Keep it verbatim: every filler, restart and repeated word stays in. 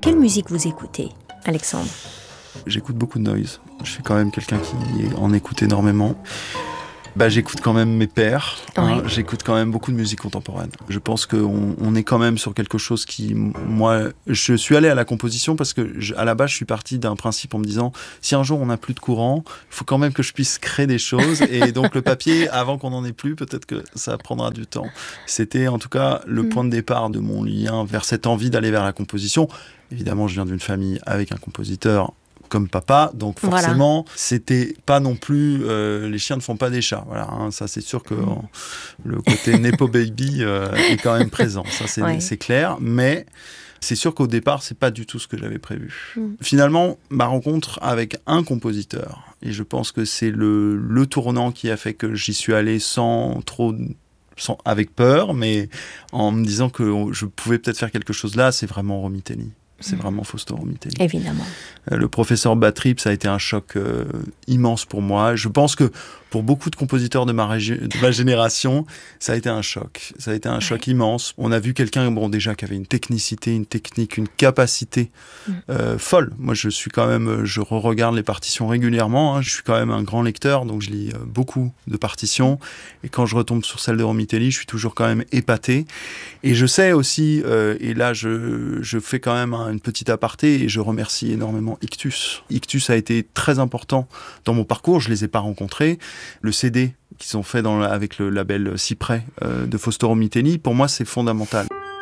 Quelle musique vous écoutez, Alexandre ? J'écoute beaucoup de noise. Je suis quand même quelqu'un qui en écoute énormément. Bah, j'écoute quand même mes pairs, hein. Oui. J'écoute quand même beaucoup de musique contemporaine. Je pense qu'on on est quand même sur quelque chose qui, moi, je suis allé à la composition parce que, je, à la base, je suis parti d'un principe en me disant, si un jour on n'a plus de courant, il faut quand même que je puisse créer des choses. Et donc le papier, avant qu'on n'en ait plus, peut-être que ça prendra du temps. C'était en tout cas le mmh. point de départ de mon lien vers cette envie d'aller vers la composition. Évidemment, je viens d'une famille avec un compositeur comme papa, donc forcément, voilà. C'était pas non plus euh, les chiens ne font pas des chats, voilà, hein, ça c'est sûr que mmh. le côté Nepo Baby euh, est quand même présent, ça c'est, ouais. c'est clair, mais c'est sûr qu'au départ, c'est pas du tout ce que j'avais prévu. Mmh. Finalement, ma rencontre avec un compositeur, et je pense que c'est le, le tournant qui a fait que j'y suis allé sans trop... Sans, avec peur, mais en me disant que je pouvais peut-être faire quelque chose là, c'est vraiment Romitelli. C'est mmh. vraiment Fausto Romitelli. Évidemment. Euh, le professeur Bad-Trip, ça a été un choc euh, immense pour moi. Je pense que pour beaucoup de compositeurs de ma, régi- de ma génération, ça a été un choc. Ça a été un ouais. choc immense. On a vu quelqu'un, bon, déjà, qui avait une technicité, une technique, une capacité mmh. euh, folle. Moi, je suis quand même, je re-regarde les partitions régulièrement. Hein. Je suis quand même un grand lecteur, donc je lis euh, beaucoup de partitions. Et quand je retombe sur celle de Romitelli, je suis toujours quand même épaté. Et je sais aussi, euh, et là, je, je fais quand même un, une petite aparté, et je remercie énormément Ictus. Ictus a été très important dans mon parcours. Je les ai pas rencontrés. Le C D qu'ils ont fait dans, avec le label Cyprès euh, de Fausto Romitelli, pour moi, c'est fondamental.